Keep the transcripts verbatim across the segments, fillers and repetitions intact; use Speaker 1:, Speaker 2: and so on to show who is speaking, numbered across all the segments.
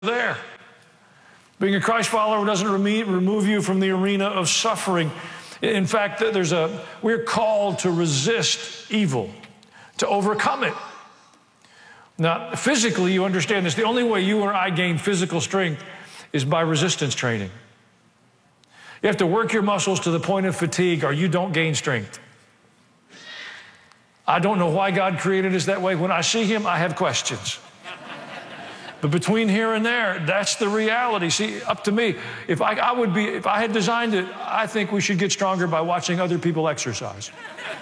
Speaker 1: there. Being a Christ follower doesn't remove you from the arena of suffering. In fact, there's a, we're called to resist evil, to overcome it. Now, physically, you understand this. The only way you or I gain physical strength is by resistance training. You have to work your muscles to the point of fatigue or you don't gain strength. I don't know why God created us that way. When I see him, I have questions. But between here and there, that's the reality. See, up to me, if I, I would be, if I had designed it, I think we should get stronger by watching other people exercise.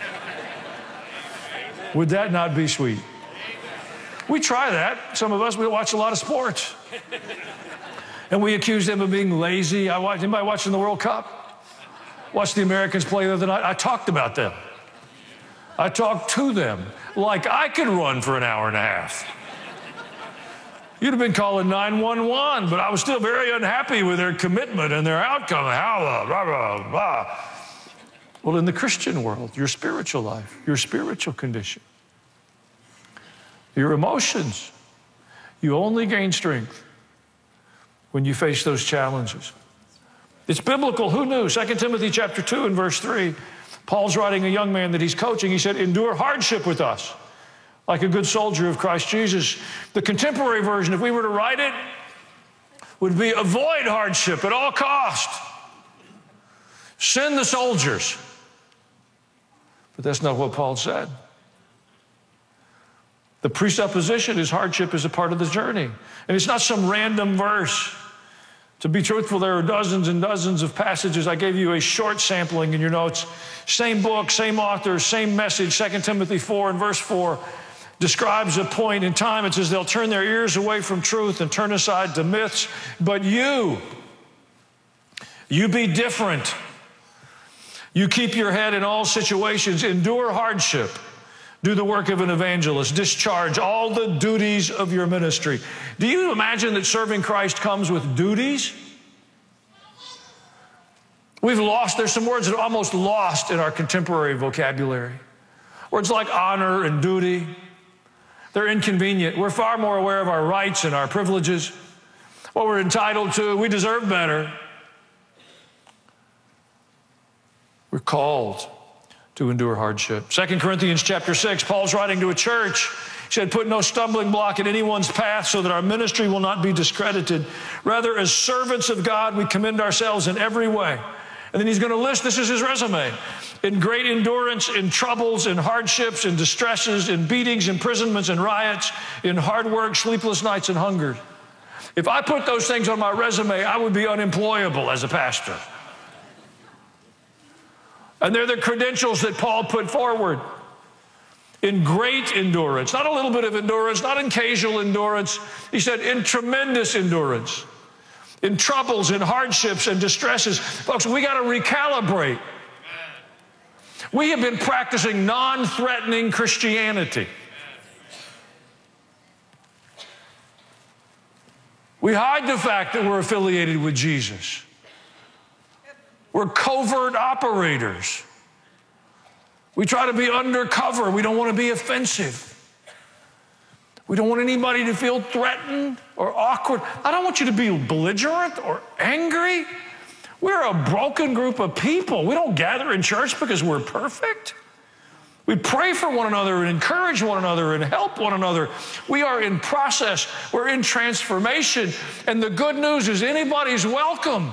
Speaker 1: Would that not be sweet? We try that. Some of us, we watch a lot of sports. And we accuse them of being lazy. I watched, anybody watching the World Cup? Watched the Americans play the other night. I talked about them. I talked to them like I could run for an hour and a half. You'd have been calling nine one one, but I was still very unhappy with their commitment and their outcome. How, blah, blah, blah. Well, in the Christian world, your spiritual life, your spiritual condition, your emotions, you only gain strength when you face those challenges. It's biblical. Who knew? Second Timothy chapter two and verse three, Paul's writing a young man that he's coaching. He said, endure hardship with us, like a good soldier of Christ Jesus. The contemporary version, if we were to write it, would be avoid hardship at all cost. Send the soldiers. But that's not what Paul said. The presupposition is hardship is a part of the journey. And it's not some random verse. To be truthful, there are dozens and dozens of passages. I gave you a short sampling in your notes. Same book, same author, same message. Second Timothy four and verse four describes a point in time. It says they'll turn their ears away from truth and turn aside to myths. But you, you be different. You keep your head in all situations. Endure hardship. Do the work of an evangelist. Discharge all the duties of your ministry. Do you imagine that serving Christ comes with duties? We've lost, there's some words that are almost lost in our contemporary vocabulary. Words like honor and duty. They're inconvenient. We're far more aware of our rights and our privileges, what we're entitled to. We deserve better. We're called to endure hardship. Second Corinthians chapter six, Paul's writing to a church. He said, put no stumbling block in anyone's path so that our ministry will not be discredited. Rather, as servants of God, we commend ourselves in every way. And then he's going to list, this is his resume, in great endurance, in troubles, in hardships, in distresses, in beatings, imprisonments, and riots, in hard work, sleepless nights, and hunger. If I put those things on my resume, I would be unemployable as a pastor. And they're the credentials that Paul put forward. In great endurance, not a little bit of endurance, not in occasional endurance. He said in tremendous endurance. In troubles, in hardships, and distresses. Folks, we got to recalibrate. We have been practicing non-threatening Christianity. We hide the fact that we're affiliated with Jesus. We're covert operators. We try to be undercover. We don't want to be offensive. We don't want anybody to feel threatened or awkward. I don't want you to be belligerent or angry. We're a broken group of people. We don't gather in church because we're perfect. We pray for one another and encourage one another and help one another. We are in process. We're in transformation. And the good news is anybody's welcome.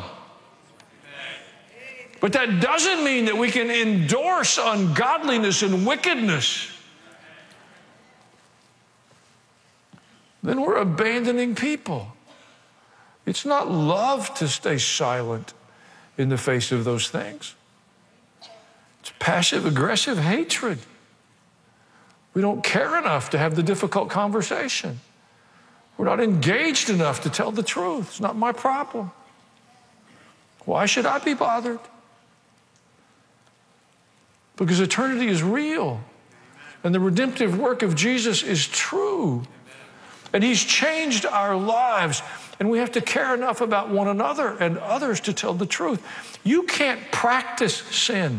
Speaker 1: But that doesn't mean that we can endorse ungodliness and wickedness. Then we're abandoning people. It's not love to stay silent in the face of those things. It's passive-aggressive hatred. We don't care enough to have the difficult conversation. We're not engaged enough to tell the truth. It's not my problem. Why should I be bothered? Because eternity is real, and the redemptive work of Jesus is true, and he's changed our lives, and we have to care enough about one another and others to tell the truth. You can't practice sin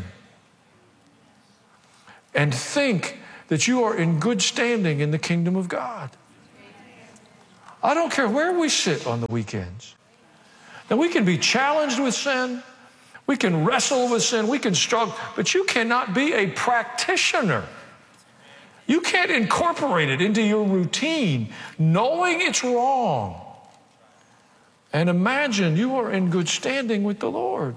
Speaker 1: and think that you are in good standing in the kingdom of God. I don't care where we sit on the weekends. Now, we can be challenged with sin. We can wrestle with sin. We can struggle. But you cannot be a practitioner. You can't incorporate it into your routine, knowing it's wrong. And imagine you are in good standing with the Lord.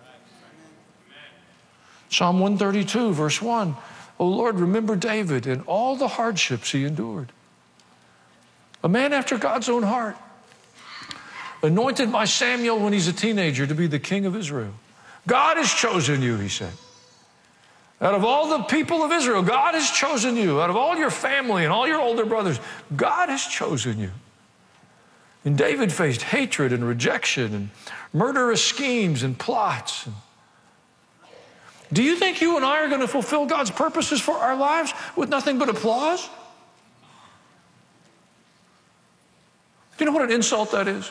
Speaker 1: Psalm one thirty-two, verse one. Oh Lord, remember David and all the hardships he endured. A man after God's own heart. Anointed by Samuel when he's a teenager to be the king of Israel. God has chosen you, he said. Out of all the people of Israel, God has chosen you. Out of all your family and all your older brothers, God has chosen you. And David faced hatred and rejection and murderous schemes and plots. Do you think you and I are going to fulfill God's purposes for our lives with nothing but applause? Do you know what an insult that is?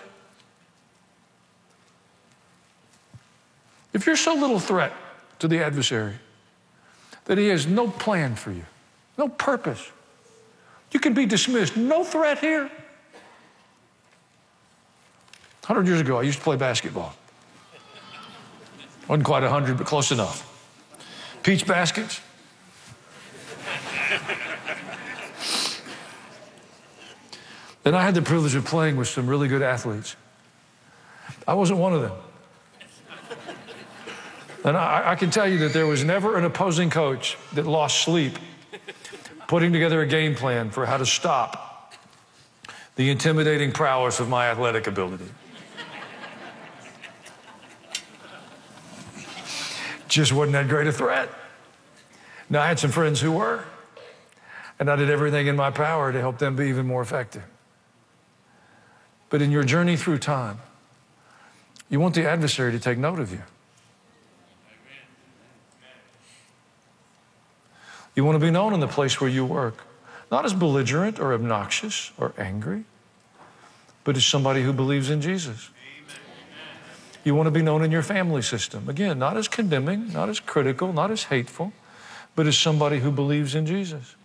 Speaker 1: If you're so little threat to the adversary that he has no plan for you, no purpose, you can be dismissed. No threat here. A hundred years ago, I used to play basketball. Wasn't quite a hundred, but close enough. Peach baskets. Then I had the privilege of playing with some really good athletes. I wasn't one of them. And I, I can tell you that there was never an opposing coach that lost sleep putting together a game plan for how to stop the intimidating prowess of my athletic ability. Just wasn't that great a threat. Now, I had some friends who were, and I did everything in my power to help them be even more effective. But in your journey through time, you want the adversary to take note of you. You want to be known in the place where you work, not as belligerent or obnoxious or angry, but as somebody who believes in Jesus. You want to be known in your family system, again, not as condemning, not as critical, not as hateful, but as somebody who believes in Jesus.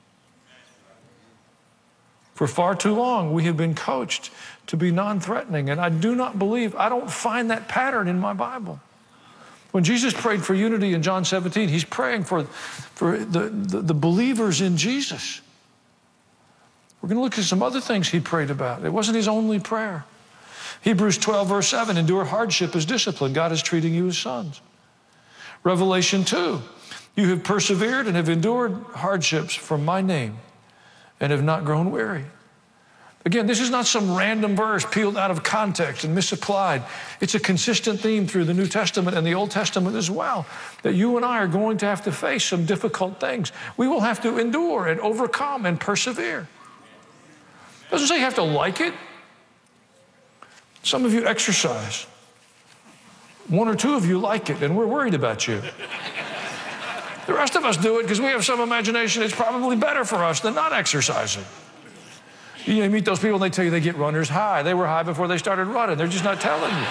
Speaker 1: For far too long, we have been coached to be non-threatening, and I do not believe, I don't find that pattern in my Bible. When Jesus prayed for unity in John seventeen, he's praying for, for the, the, the believers in Jesus. We're going to look at some other things he prayed about. It wasn't his only prayer. Hebrews twelve, verse seven, endure hardship as discipline. God is treating you as sons. Revelation two, you have persevered and have endured hardships for my name and have not grown weary. Again, this is not some random verse peeled out of context and misapplied. It's a consistent theme through the New Testament and the Old Testament as well, that you and I are going to have to face some difficult things. We will have to endure and overcome and persevere. It doesn't say you have to like it. Some of you exercise. One or two of you like it, and we're worried about you. The rest of us do it because we have some imagination. It's probably better for us than not exercising. You know, you meet those people and they tell you they get runner's high. They were high before they started running. They're just not telling you.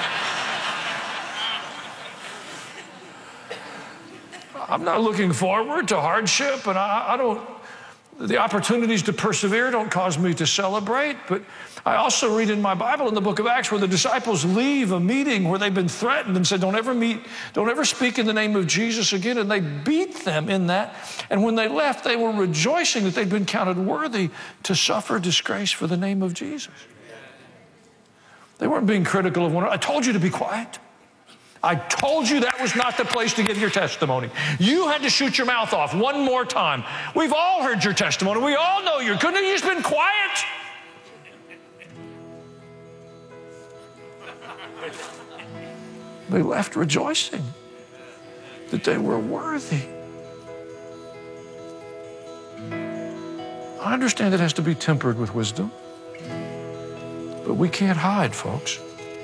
Speaker 1: I'm not looking forward to hardship, and I, I don't, the opportunities to persevere don't cause me to celebrate, but I also read in my Bible in the book of Acts where the disciples leave a meeting where they've been threatened and said, don't ever meet, don't ever speak in the name of Jesus again. And they beat them in that. And when they left, they were rejoicing that they'd been counted worthy to suffer disgrace for the name of Jesus. They weren't being critical of one another. I told you to be quiet. I told you that was not the place to give your testimony. You had to shoot your mouth off one more time. We've all heard your testimony. We all know you. Couldn't you just been quiet? They left rejoicing that they were worthy. I understand it has to be tempered with wisdom, but we can't hide, folks.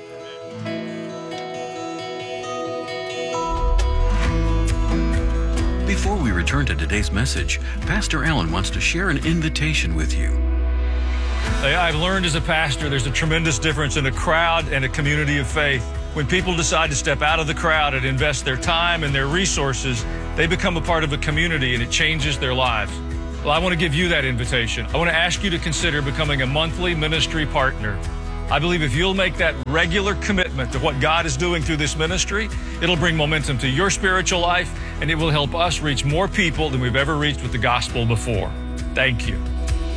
Speaker 2: Before we return to today's message, Pastor Allen wants to share an invitation with you.
Speaker 1: I've learned as a pastor there's a tremendous difference in a crowd and a community of faith. When people decide to step out of the crowd and invest their time and their resources, they become a part of a community and it changes their lives. Well, I want to give you that invitation. I want to ask you to consider becoming a monthly ministry partner. I believe if you'll make that regular commitment to what God is doing through this ministry, it'll bring momentum to your spiritual life, and it will help us reach more people than we've ever reached with the gospel before. Thank you.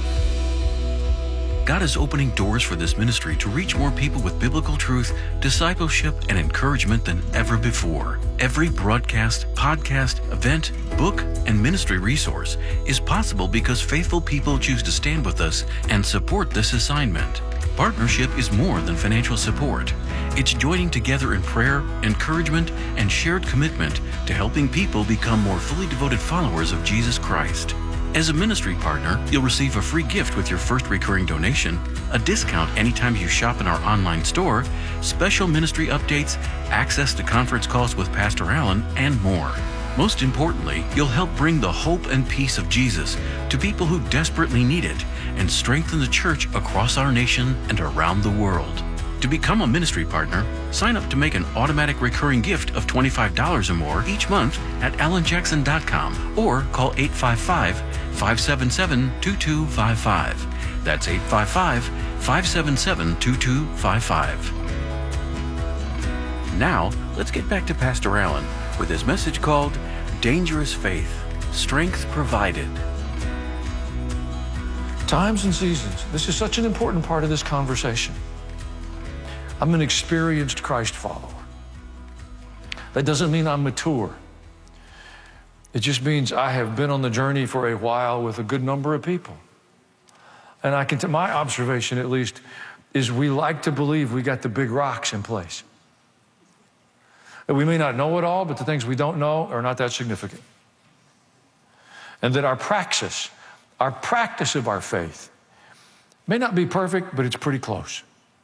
Speaker 2: God is opening doors for this ministry to reach more people with biblical truth, discipleship, and encouragement than ever before. Every broadcast, podcast, event, book, and ministry resource is possible because faithful people choose to stand with us and support this assignment. Partnership is more than financial support. It's joining together in prayer, encouragement, and shared commitment to helping people become more fully devoted followers of Jesus Christ. As a ministry partner, you'll receive a free gift with your first recurring donation, a discount anytime you shop in our online store, special ministry updates, access to conference calls with Pastor Allen, and more. Most importantly, you'll help bring the hope and peace of Jesus to people who desperately need it and strengthen the church across our nation and around the world. To become a ministry partner, sign up to make an automatic recurring gift of twenty-five dollars or more each month at alan jackson dot com or call eight five five, five seven seven, two two five five. That's eight five five, five seven seven, two two five five. Now, let's get back to Pastor Allen with his message called Dangerous Faith, Strength Provided.
Speaker 1: Times and seasons. This is such an important part of this conversation. I'm an experienced Christ follower. That doesn't mean I'm mature. It just means I have been on the journey for a while with a good number of people. And I can, my observation at least, is we like to believe we got the big rocks in place. That we may not know it all, but the things we don't know are not that significant. And that our praxis, our practice of our faith may not be perfect, but it's pretty close.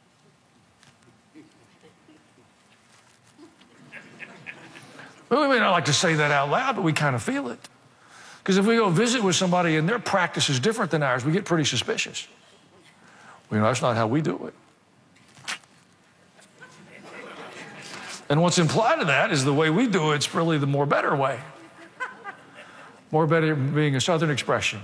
Speaker 1: Well, we may not like to say that out loud, but we kind of feel it. Because if we go visit with somebody and their practice is different than ours, we get pretty suspicious. Well, you know, that's not how we do it. And what's implied in that is the way we do it's really the more better way. More better being a Southern expression.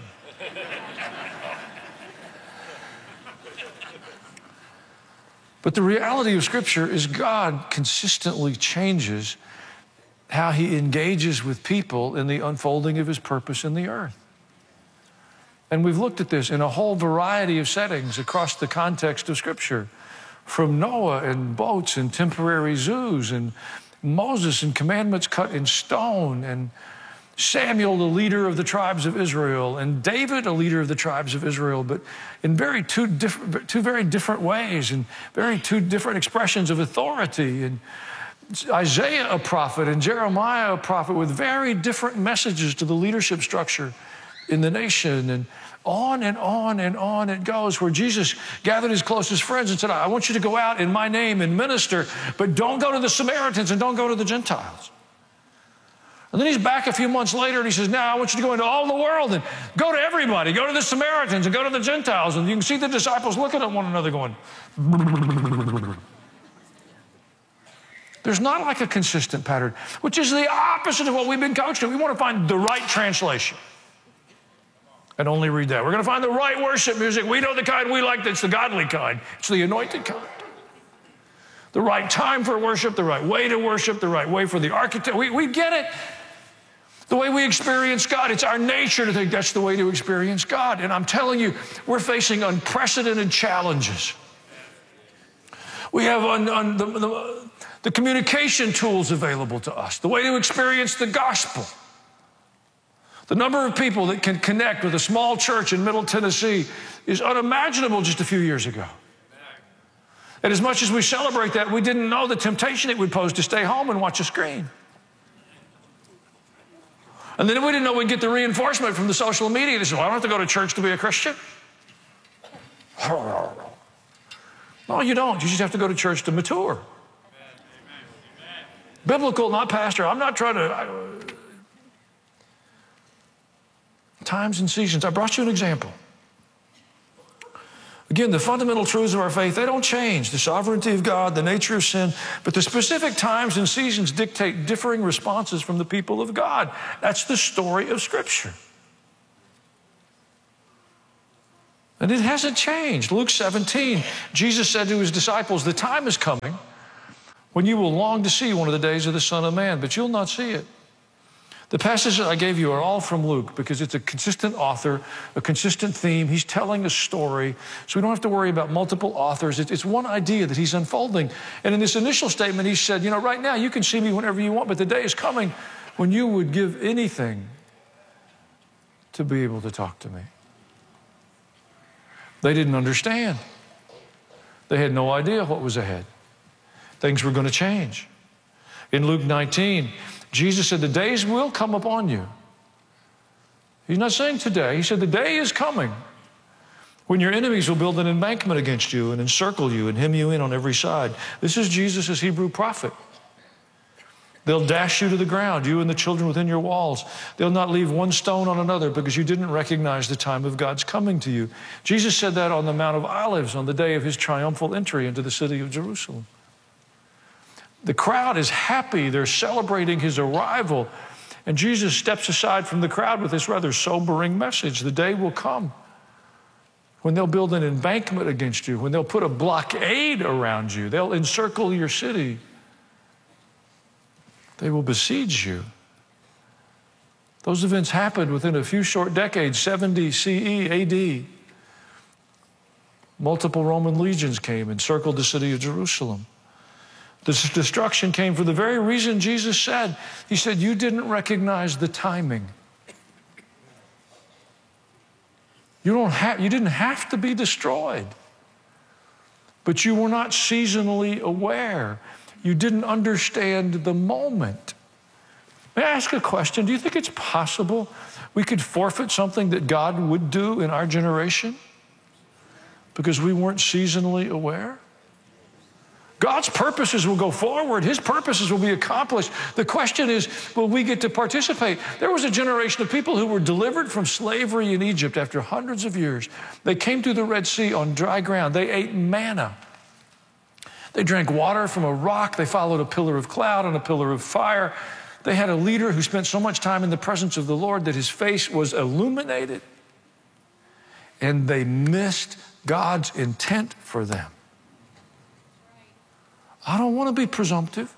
Speaker 1: But the reality of Scripture is God consistently changes how he engages with people in the unfolding of his purpose in the earth. And we've looked at this in a whole variety of settings across the context of Scripture, from Noah and boats and temporary zoos, and Moses and commandments cut in stone, and Samuel, the leader of the tribes of Israel, and David, a leader of the tribes of Israel, but in very two, different, two very different ways, and very two different expressions of authority. And Isaiah, a prophet, and Jeremiah, a prophet, with very different messages to the leadership structure in the nation. And on and on and on it goes, where Jesus gathered his closest friends and said, I want you to go out in my name and minister, but don't go to the Samaritans and don't go to the Gentiles. And then he's back a few months later and he says, now I want you to go into all the world and go to everybody, go to the Samaritans and go to the Gentiles. And you can see the disciples looking at one another going, there's not like a consistent pattern, which is the opposite of what we've been coached to. We want to find the right translation and only read that. We're going to find the right worship music. We know the kind we like. That's the godly kind. It's the anointed kind. The right time for worship, the right way to worship, the right way for the architect. We, we get it. The way we experience God, it's our nature to think that's the way to experience God. And I'm telling you, we're facing unprecedented challenges. We have un, un, the, the, the communication tools available to us, the way to experience the gospel. The number of people that can connect with a small church in Middle Tennessee is unimaginable just a few years ago. And as much as we celebrate that, we didn't know the temptation it would pose to stay home and watch a screen. And then we didn't know we'd get the reinforcement from the social media. They said, well, I don't have to go to church to be a Christian. No, you don't. You just have to go to church to mature. Amen. Amen. Biblical, not pastor. I'm not trying to... I, times and seasons. I brought you an example. Again, the fundamental truths of our faith, they don't change. The sovereignty of God, the nature of sin, but the specific times and seasons dictate differing responses from the people of God. That's the story of Scripture. And it hasn't changed. Luke seventeen, Jesus said to his disciples, the time is coming when you will long to see one of the days of the Son of Man, but you'll not see it. The passages that I gave you are all from Luke because it's a consistent author, a consistent theme. He's telling a story, so we don't have to worry about multiple authors. It's one idea that he's unfolding. And in this initial statement, he said, you know, right now you can see me whenever you want, but the day is coming when you would give anything to be able to talk to me. They didn't understand. They had no idea what was ahead. Things were going to change. In Luke nineteen, Jesus said, the days will come upon you. He's not saying today. He said, the day is coming when your enemies will build an embankment against you and encircle you and hem you in on every side. This is Jesus' Hebrew prophet. They'll dash you to the ground, you and the children within your walls. They'll not leave one stone on another because you didn't recognize the time of God's coming to you. Jesus said that on the Mount of Olives on the day of his triumphal entry into the city of Jerusalem. The crowd is happy. They're celebrating his arrival. And Jesus steps aside from the crowd with this rather sobering message. The day will come when they'll build an embankment against you, when they'll put a blockade around you. They'll encircle your city. They will besiege you. Those events happened within a few short decades, seventy C E A D. Multiple Roman legions came and encircled the city of Jerusalem. This destruction came for the very reason Jesus said. He said, you didn't recognize the timing. You, don't have, you didn't have to be destroyed, but you were not seasonally aware. You didn't understand the moment. May I ask a question? Do you think it's possible we could forfeit something that God would do in our generation because we weren't seasonally aware? God's purposes will go forward. His purposes will be accomplished. The question is, will we get to participate? There was a generation of people who were delivered from slavery in Egypt after hundreds of years. They came through the Red Sea on dry ground. They ate manna. They drank water from a rock. They followed a pillar of cloud and a pillar of fire. They had a leader who spent so much time in the presence of the Lord that his face was illuminated. And they missed God's intent for them. I don't want to be presumptive.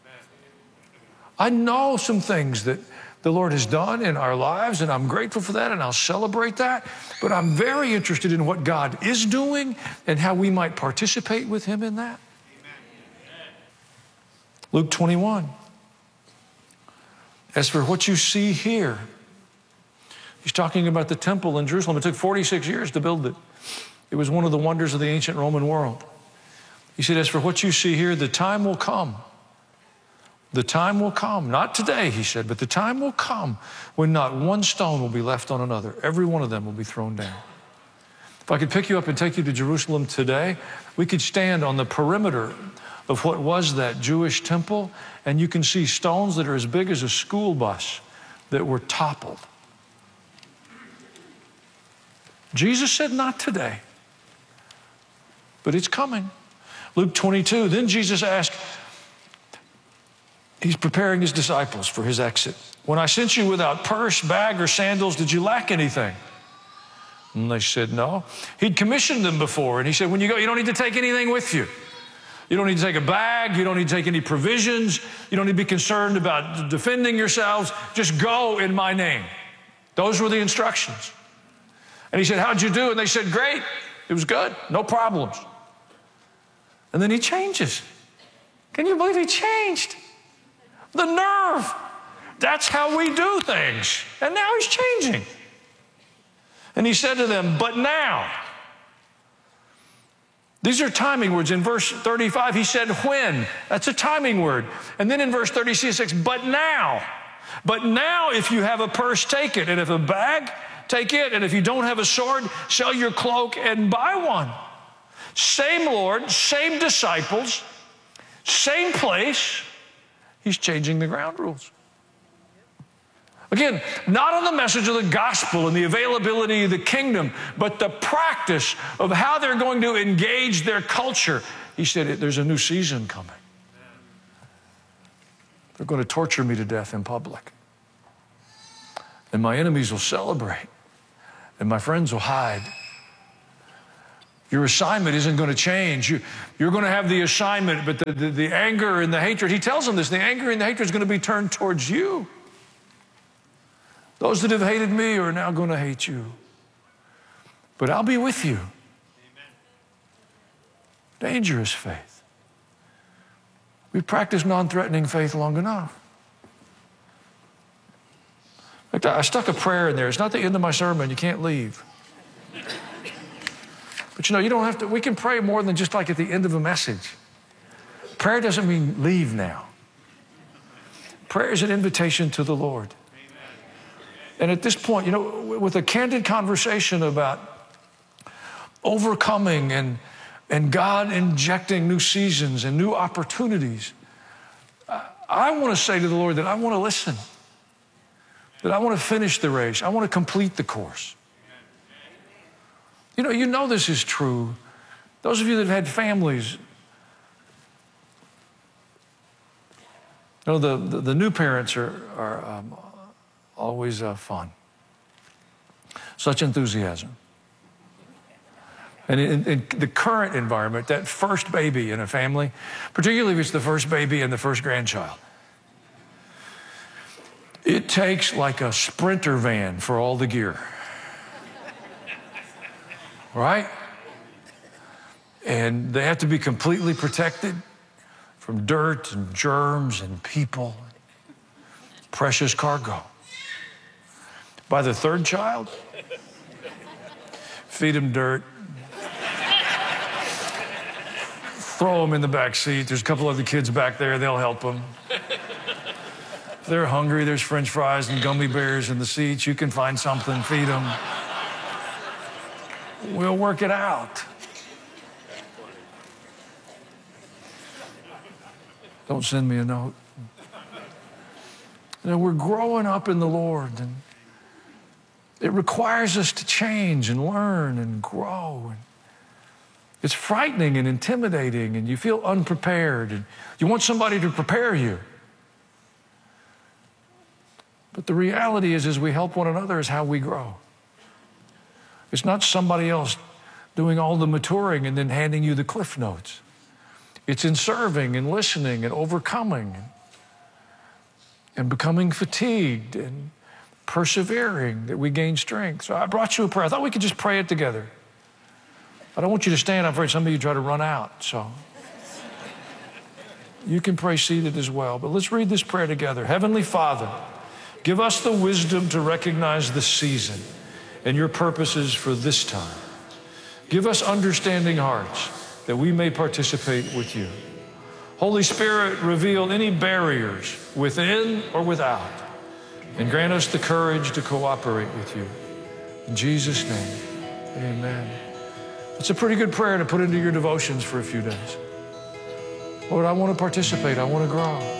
Speaker 1: I know some things that the Lord has done in our lives, and I'm grateful for that, and I'll celebrate that. But I'm very interested in what God is doing and how we might participate with him in that. Luke twenty-one. As for what you see here, he's talking about the temple in Jerusalem. It took forty-six years to build it. It was one of the wonders of the ancient Roman world. He said, as for what you see here, the time will come. The time will come, not today, he said, but the time will come when not one stone will be left on another. Every one of them will be thrown down. If I could pick you up and take you to Jerusalem today, we could stand on the perimeter of what was that Jewish temple, and you can see stones that are as big as a school bus that were toppled. Jesus said, not today, but it's coming. Luke twenty-two, then Jesus asked, he's preparing his disciples for his exit. When I sent you without purse, bag, or sandals, did you lack anything? And they said, no. He'd commissioned them before, and he said, when you go, you don't need to take anything with you. You don't need to take a bag. You don't need to take any provisions. You don't need to be concerned about defending yourselves. Just go in my name. Those were the instructions. And he said, how'd you do? And they said, great. It was good. No problems. And then he changes. Can you believe he changed? The nerve. That's how we do things. And now he's changing. And he said to them, but now. These are timing words. In verse thirty-five, he said, when. That's a timing word. And then in verse thirty-six, but now. But now if you have a purse, take it. And if a bag, take it. And if you don't have a sword, sell your cloak and buy one. Same Lord, same disciples, same place. He's changing the ground rules. Again, not on the message of the gospel and the availability of the kingdom, but the practice of how they're going to engage their culture. He said, there's a new season coming. They're going to torture me to death in public. And my enemies will celebrate. And my friends will hide. Your assignment isn't going to change. You, you're going to have the assignment, but the, the, the anger and the hatred, he tells them this, the anger and the hatred is going to be turned towards you. Those that have hated me are now going to hate you. But I'll be with you. Amen. Dangerous faith. We've practiced non-threatening faith long enough. In fact, I stuck a prayer in there. It's not the end of my sermon. You can't leave. But you know, you don't have to, we can pray more than just like at the end of a message. Prayer doesn't mean leave now. Prayer is an invitation to the Lord. And at this point, you know, with a candid conversation about overcoming and, and God injecting new seasons and new opportunities, I, I want to say to the Lord that I want to listen, that I want to finish the race. I want to complete the course. You know, you know this is true. Those of you that have had families, you know, the, the, the new parents are, are um, always uh, fun. Such enthusiasm. And in, in the current environment, that first baby in a family, particularly if it's the first baby and the first grandchild, it takes like a Sprinter van for all the gear. Right? And they have to be completely protected from dirt and germs and people. Precious cargo. By the third child, feed them dirt. Throw them in the back seat. There's a couple other kids back there. They'll help them. If they're hungry, there's French fries and gummy bears in the seats. You can find something, feed them. We'll work it out. Don't send me a note. You know, we're growing up in the Lord, and it requires us to change and learn and grow. And it's frightening and intimidating, and you feel unprepared, and you want somebody to prepare you. But the reality is, as we help one another, is how we grow. It's not somebody else doing all the maturing and then handing you the cliff notes. It's in serving and listening and overcoming and becoming fatigued and persevering that we gain strength. So I brought you a prayer. I thought we could just pray it together. I don't want you to stand. I'm afraid some of you try to run out. So you can pray seated as well. But let's read this prayer together. Heavenly Father, give us the wisdom to recognize the season and your purposes for this time. Give us understanding hearts that we may participate with you. Holy Spirit, reveal any barriers within or without, and grant us the courage to cooperate with you. In Jesus' name, amen. It's a pretty good prayer to put into your devotions for a few days. Lord, I want to participate. I want to grow.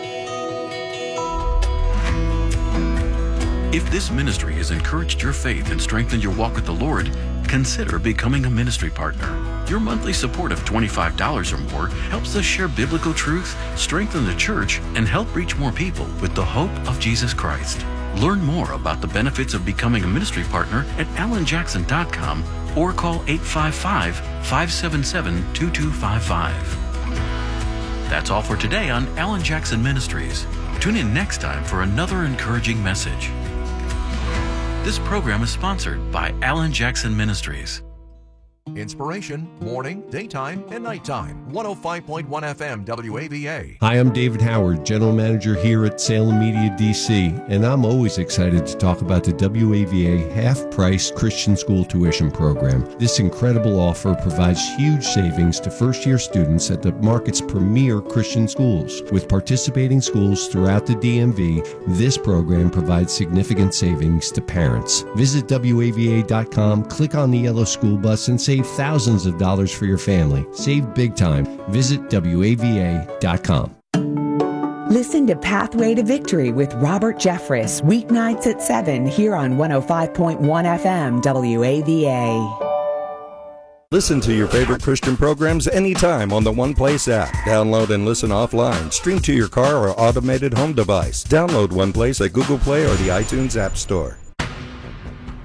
Speaker 2: If this ministry has encouraged your faith and strengthened your walk with the Lord, consider becoming a ministry partner. Your monthly support of twenty-five dollars or more helps us share biblical truth, strengthen the church, and help reach more people with the hope of Jesus Christ. Learn more about the benefits of becoming a ministry partner at alan jackson dot com or call eight five five, five seven seven, two two five five. That's all for today on Alan Jackson Ministries. Tune in next time for another encouraging message. This program is sponsored by Alan Jackson Ministries.
Speaker 3: Inspiration, morning, daytime, and nighttime. one oh five point one F M W A V A.
Speaker 4: Hi, I'm David Howard, General Manager here at Salem Media D C, and I'm always excited to talk about the W A V A half-price Christian school tuition program. This incredible offer provides huge savings to first-year students at the market's premier Christian schools. With participating schools throughout the D M V, this program provides significant savings to parents. Visit W A V A dot com, click on the yellow school bus, and save thousands of dollars for your family. Save big time. Visit W A V A dot com.
Speaker 5: Listen to Pathway to Victory with Robert Jeffress, weeknights at seven here on one oh five point one F M W A V A.
Speaker 6: Listen to your favorite Christian programs anytime on the One Place app. Download and listen offline. Stream to your car or automated home device. Download One Place at Google Play or the iTunes App Store.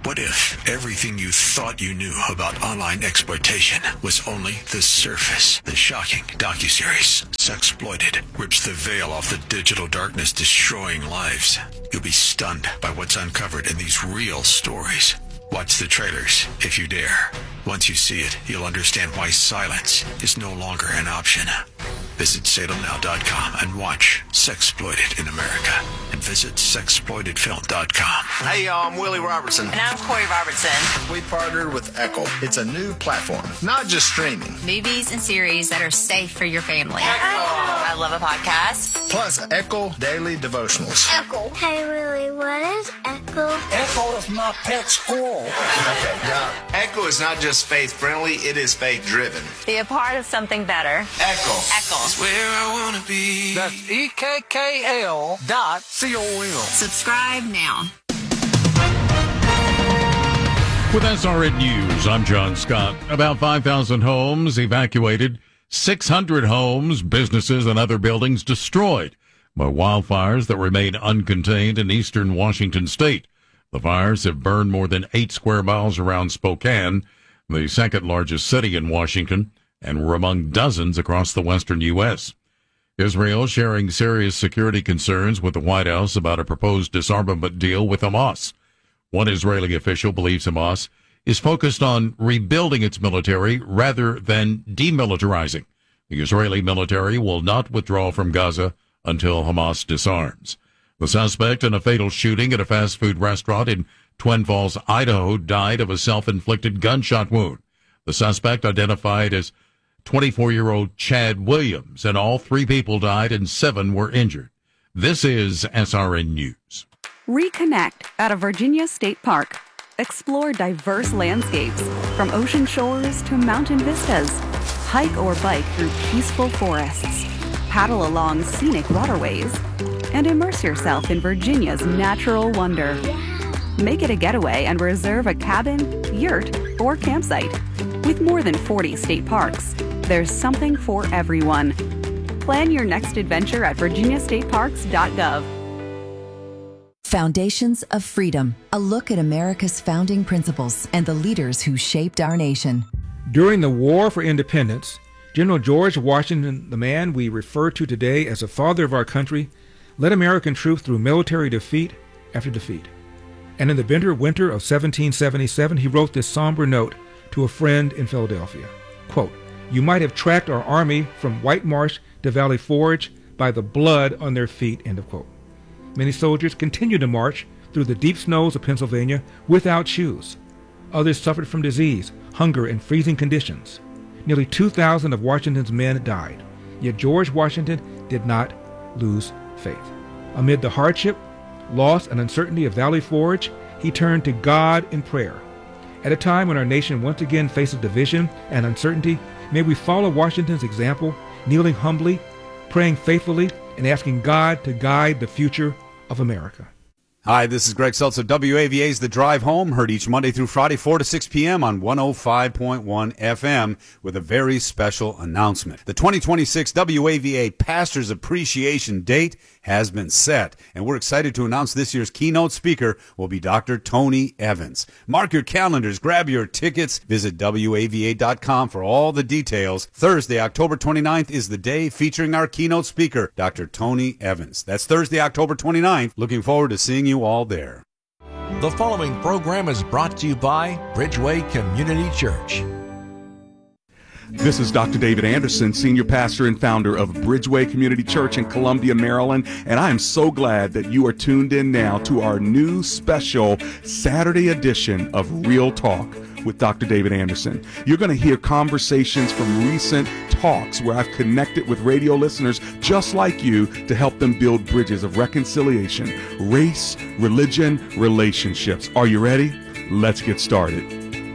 Speaker 7: What if everything you thought you knew about online exploitation was only the surface? The shocking docuseries, Sexploited, rips the veil off the digital darkness, destroying lives. You'll be stunned by what's uncovered in these real stories. Watch the trailers, if you dare. Once you see it, you'll understand why silence is no longer an option. Visit Salem Now dot com and watch Sexploited in America. And visit Sexploited Film dot com.
Speaker 8: Hey, y'all, I'm Willie Robertson.
Speaker 9: And I'm Corey Robertson.
Speaker 8: We partnered with Echo. It's a new platform, not just streaming.
Speaker 9: Movies and series that are safe for your family. Echo. I love a podcast.
Speaker 8: Plus, Echo Daily Devotionals.
Speaker 10: Echo. Hey, Willie, what is Echo?
Speaker 11: Echo is my pet squirrel.
Speaker 8: Okay, now, Echo is not just faith-friendly, it is faith-driven.
Speaker 9: Be a part of something better.
Speaker 8: Echo.
Speaker 9: Echo.
Speaker 7: It's where I want to be.
Speaker 11: That's E K K L dot C O M.
Speaker 9: Subscribe now.
Speaker 12: With S R N News, I'm John Scott. About five thousand homes evacuated, six hundred homes, businesses, and other buildings destroyed by wildfires that remain uncontained in eastern Washington state. The fires have burned more than eight square miles around Spokane, the second largest city in Washington, and were among dozens across the western U S. Israel sharing serious security concerns with the White House about a proposed disarmament deal with Hamas. One Israeli official believes Hamas is focused on rebuilding its military rather than demilitarizing. The Israeli military will not withdraw from Gaza until Hamas disarms. The suspect in a fatal shooting at a fast food restaurant in Twin Falls, Idaho, died of a self-inflicted gunshot wound. The suspect, identified as twenty-four-year-old Chad Williams, and all three people died and seven were injured. This is S R N News.
Speaker 13: Reconnect at a Virginia State Park. Explore diverse landscapes, from ocean shores to mountain vistas. Hike or bike through peaceful forests. Paddle along scenic waterways. And immerse yourself in Virginia's natural wonder. Make it a getaway and reserve a cabin, yurt, or campsite. With more than forty state parks, there's something for everyone. Plan your next adventure at virginia state parks dot gov.
Speaker 14: Foundations of Freedom, a look at America's founding principles and the leaders who shaped our nation.
Speaker 15: During the War for Independence, General George Washington, the man we refer to today as the father of our country, led American troops through military defeat after defeat. And in the bitter winter of seventeen seventy-seven, he wrote this somber note to a friend in Philadelphia. Quote, "You might have tracked our army from White Marsh to Valley Forge by the blood on their feet," end of quote. Many soldiers continued to march through the deep snows of Pennsylvania without shoes. Others suffered from disease, hunger, and freezing conditions. Nearly two thousand of Washington's men died. Yet George Washington did not lose faith. Amid the hardship, loss, and uncertainty of Valley Forge, he turned to God in prayer. At a time when our nation once again faces division and uncertainty, may we follow Washington's example, kneeling humbly, praying faithfully, and asking God to guide the future of America.
Speaker 16: Hi, this is Greg Seltz of W A V A's The Drive Home, heard each Monday through Friday, four to six p.m. on one oh five point one F M, with a very special announcement. The twenty twenty-six W A V A Pastors Appreciation Date has been set, and we're excited to announce this year's keynote speaker will be Doctor Tony Evans. Mark your calendars, grab your tickets, visit W A V A dot com for all the details. Thursday, October twenty-ninth is the day featuring our keynote speaker, Doctor Tony Evans. That's Thursday, October twenty-ninth. Looking forward to seeing you all there.
Speaker 3: The following program is brought to you by Bridgeway Community Church.
Speaker 17: This is Doctor David Anderson, Senior Pastor and founder of Bridgeway Community Church in Columbia, Maryland, and I am so glad that you are tuned in now to our new special Saturday edition of Real Talk with Doctor David Anderson. You're going to hear conversations from recent talks where I've connected with radio listeners just like you to help them build bridges of reconciliation, race, religion, relationships. Are you ready? Let's get started.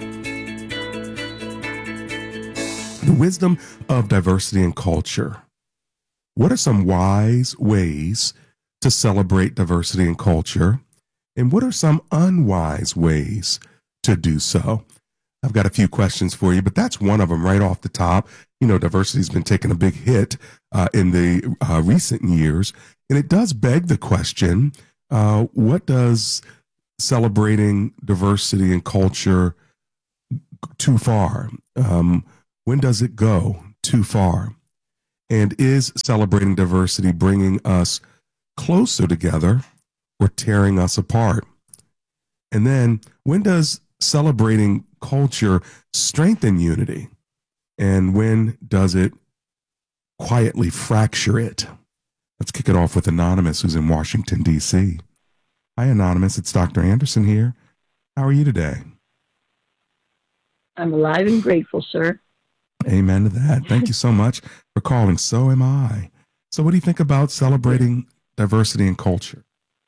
Speaker 17: The wisdom of diversity and culture. What are some wise ways to celebrate diversity and culture? And what are some unwise ways to do so? I've got a few questions for you, but that's one of them right off the top. You know, diversity has been taking a big hit uh, in the uh, recent years, and it does beg the question, uh, what does celebrating diversity and culture too far? Um, when does it go too far? And is celebrating diversity bringing us closer together or tearing us apart? And then when does celebrating culture strengthen unity? And when does it quietly fracture it? Let's kick it off with Anonymous, who's in Washington, D C. Hi, Anonymous. It's Doctor Anderson here. How are you today?
Speaker 18: I'm alive and grateful, sir.
Speaker 17: Amen to that. Thank you so much for calling. So am I. So what do you think about celebrating diversity and culture?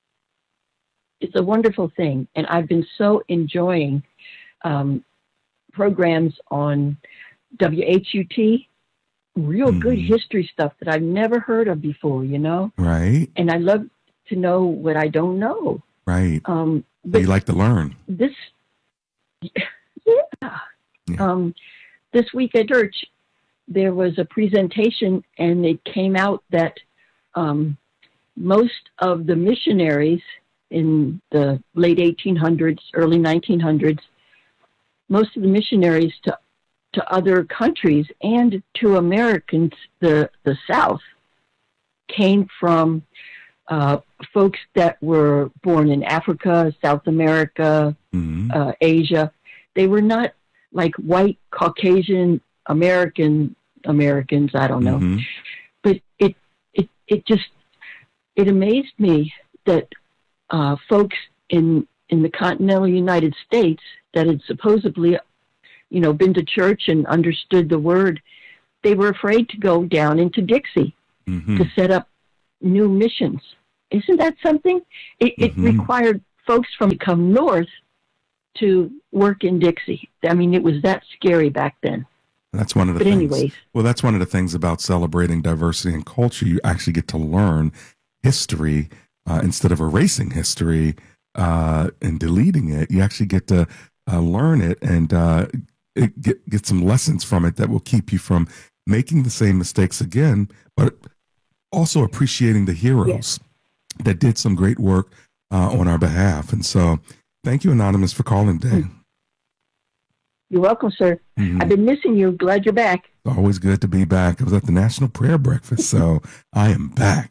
Speaker 18: It's a wonderful thing. And I've been so enjoying um, programs on W H U T, real mm. good history stuff that I've never heard of before, you know?
Speaker 17: Right.
Speaker 18: And I love to know what I don't know.
Speaker 17: Right.
Speaker 18: Um, but
Speaker 17: you like to learn.
Speaker 18: This, yeah. yeah. Um, this week at church, there was a presentation, and it came out that um, most of the missionaries in the late eighteen hundreds, early nineteen hundreds, most of the missionaries to to other countries and to Americans, the, the South, came from uh, folks that were born in Africa, South America, mm-hmm. uh, Asia. They were not like white Caucasian American Americans, I don't know. Mm-hmm. But it, it, it just, it amazed me that uh, folks in, in the continental United States that had supposedly, you know, been to church and understood the word, they were afraid to go down into Dixie mm-hmm. to set up new missions. Isn't that something? It, mm-hmm. it required folks from to come north to work in Dixie. I mean, it was that scary back then.
Speaker 17: That's one of the
Speaker 18: but
Speaker 17: things.
Speaker 18: Anyways.
Speaker 17: Well, that's one of the things about celebrating diversity and culture. You actually get to learn history uh, instead of erasing history uh, and deleting it. You actually get to uh, learn it and uh, it get, get some lessons from it that will keep you from making the same mistakes again, but also appreciating the heroes yes. that did some great work uh, on our behalf. And so thank you, Anonymous, for calling today.
Speaker 18: You're welcome, sir. Mm-hmm. I've been missing you. Glad you're back.
Speaker 17: Always good to be back. I was at the National Prayer Breakfast, so I am back.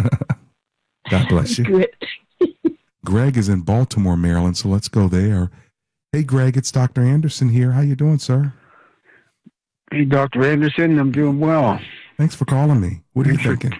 Speaker 17: God bless you.
Speaker 18: Good.
Speaker 17: Greg is in Baltimore, Maryland, so let's go there. Hey, Greg, it's Doctor Anderson here. How you doing, sir?
Speaker 19: Hey, Doctor Anderson, I'm doing well.
Speaker 17: Thanks for calling me. What are you thinking?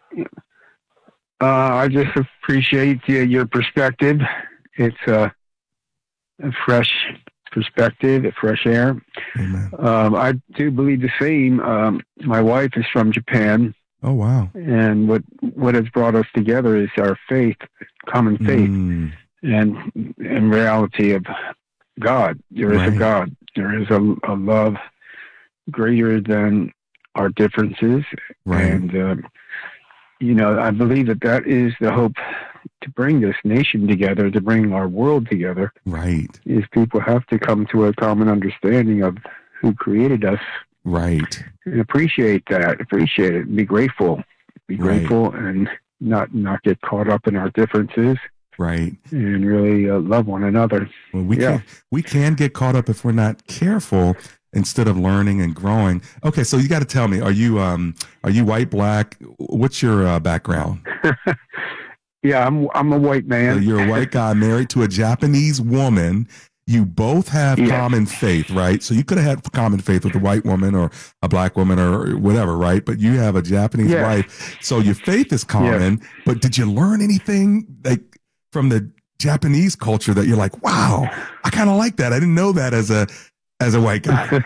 Speaker 19: Uh, I just appreciate uh, your perspective. It's uh, a fresh perspective, a fresh air.
Speaker 17: Amen.
Speaker 19: Um, I do believe the same. Um, my wife is from Japan.
Speaker 17: Oh, wow.
Speaker 19: And what what has brought us together is our faith, common faith, mm. and in reality of God. There is right. a God. There is a, a love greater than our differences.
Speaker 17: Right.
Speaker 19: And, uh, you know, I believe that that is the hope to bring this nation together, to bring our world together.
Speaker 17: Right.
Speaker 19: Is people have to come to a common understanding of who created us.
Speaker 17: Right.
Speaker 19: And appreciate that, appreciate it, and be grateful. Be grateful right. and not, not get caught up in our differences.
Speaker 17: Right.
Speaker 19: And really uh, love one another.
Speaker 17: Well, we
Speaker 19: yeah.
Speaker 17: can we can get caught up if we're not careful instead of learning and growing. Okay, so you got to tell me, are you um are you white, black? What's your uh, background?
Speaker 19: yeah, I'm I'm a white man.
Speaker 17: So you're a white guy married to a Japanese woman. You both have
Speaker 19: yes.
Speaker 17: common faith, right? So you could have had common faith with a white woman or a black woman or whatever, right? But you have a Japanese
Speaker 19: yes.
Speaker 17: wife. So your faith is common, yes. but did you learn anything like from the Japanese culture that you're like, wow, I kind of like that. I didn't know that as a as a white guy.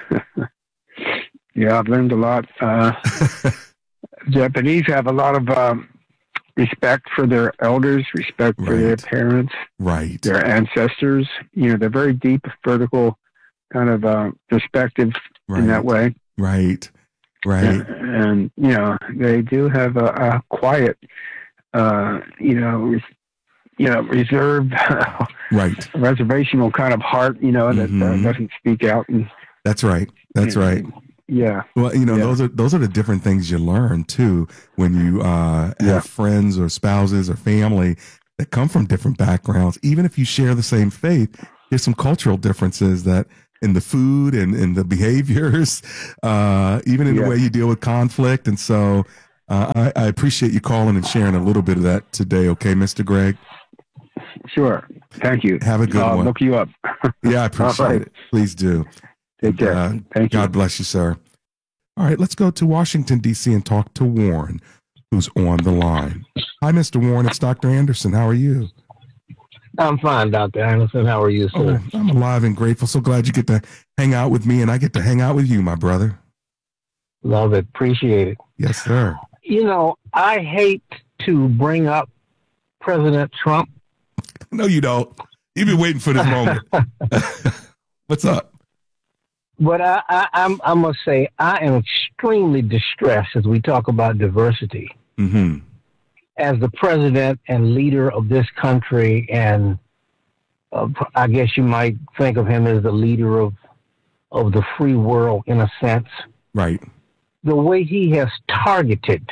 Speaker 19: yeah, I've learned a lot. Uh, Japanese have a lot of um, respect for their elders, respect for right. their parents,
Speaker 17: right,
Speaker 19: their ancestors. You know, they're very deep, vertical kind of uh, perspective
Speaker 17: right.
Speaker 19: in that way.
Speaker 17: Right, right.
Speaker 19: And, and you know, they do have a, a quiet, uh, you know, you know, reserved,
Speaker 17: right,
Speaker 19: reservational kind of heart, you know, that mm-hmm. uh, doesn't speak out. And
Speaker 17: that's right. That's
Speaker 19: and,
Speaker 17: right.
Speaker 19: Yeah.
Speaker 17: Well, you know,
Speaker 19: yeah.
Speaker 17: those are those are the different things you learn too when you uh, have
Speaker 19: yeah.
Speaker 17: friends or spouses or family that come from different backgrounds. Even if you share the same faith, there's some cultural differences that in the food and in the behaviors, uh, even in
Speaker 19: Yeah.
Speaker 17: the way you deal with conflict. And so uh, I, I appreciate you calling and sharing a little bit of that today. Okay, Mister Greg?
Speaker 19: Sure. Thank you.
Speaker 17: Have a good
Speaker 19: I'll
Speaker 17: one.
Speaker 19: look you up.
Speaker 17: Yeah, I appreciate
Speaker 19: All right.
Speaker 17: it. Please do.
Speaker 19: Take care.
Speaker 17: Uh,
Speaker 19: Thank you.
Speaker 17: God bless you, sir. All right, let's go to Washington, D C and talk to Warren, who's on the line. Hi, Mister Warren. It's Doctor Anderson. How are you?
Speaker 20: I'm fine, Doctor Anderson. How are you, sir?
Speaker 17: Oh, I'm alive and grateful. So glad you get to hang out with me, and I get to hang out with you, my brother.
Speaker 20: Love it. Appreciate it.
Speaker 17: Yes, sir.
Speaker 20: You know, I hate to bring up President Trump.
Speaker 17: No, you don't. You've been waiting for this moment. What's up?
Speaker 20: But I, I, I'm, I must say, I am extremely distressed as we talk about diversity.
Speaker 17: Mm-hmm.
Speaker 20: As the president and leader of this country, and uh, I guess you might think of him as the leader of of the free world in a sense.
Speaker 17: Right.
Speaker 20: The way he has targeted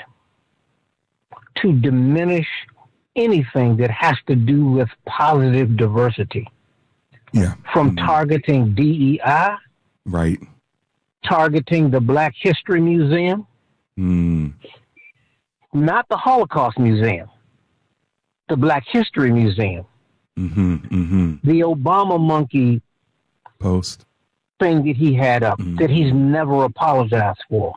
Speaker 20: to diminish anything that has to do with positive diversity.
Speaker 17: Yeah.
Speaker 20: From mm-hmm. targeting D E I.
Speaker 17: Right.
Speaker 20: Targeting the Black History Museum.
Speaker 17: Mm.
Speaker 20: Not the Holocaust Museum, the Black History Museum,
Speaker 17: mm-hmm, mm-hmm.
Speaker 20: the Obama monkey
Speaker 17: post
Speaker 20: thing that he had up
Speaker 17: mm-hmm.
Speaker 20: that he's never apologized for.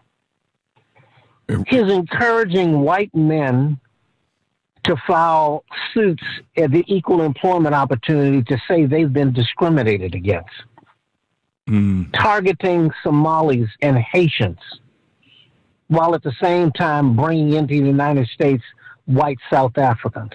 Speaker 20: His encouraging white men to file suits at the Equal Employment Opportunity to say they've been discriminated against.
Speaker 17: Mm.
Speaker 20: Targeting Somalis and Haitians, while at the same time bringing into the United States white South Africans.